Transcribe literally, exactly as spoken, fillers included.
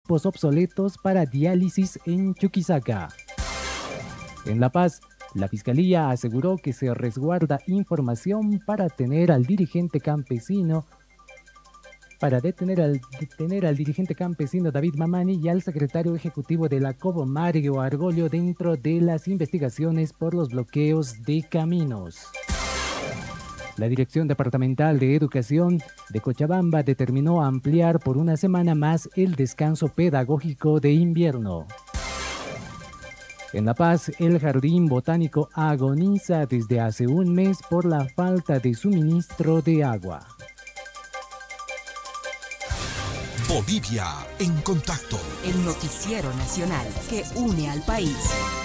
equipos obsoletos para diálisis en Chuquisaca. En La Paz, la Fiscalía aseguró que se resguarda información para tener al dirigente campesino para detener al, detener al dirigente campesino David Mamani y al secretario ejecutivo de la COBO, Mario Argollo, dentro de las investigaciones por los bloqueos de caminos. La Dirección Departamental de Educación de Cochabamba determinó ampliar por una semana más el descanso pedagógico de invierno. En La Paz, el Jardín Botánico agoniza desde hace un mes por la falta de suministro de agua. Bolivia en contacto. El noticiero nacional que une al país.